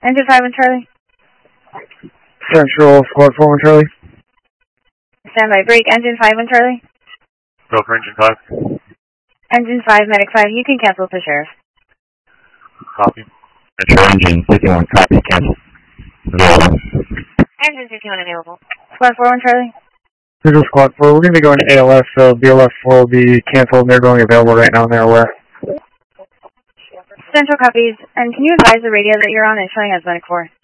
Engine 5 and Charlie. Central, Squad 4 and Charlie. Standby break, Engine 5 and Charlie. Go for Engine 5. Engine 5, Medic 5, you can cancel for Sheriff. Copy. Metro Engine 51, copy, cancel. Available. Engine 51 available. Squad 4 and Charlie. Central Squad 4, we're going to be going to ALS, so BLS 4 will be canceled and they're going available right now and they're aware. Central copies, and can you advise the radio that you're on is showing as Medic 4?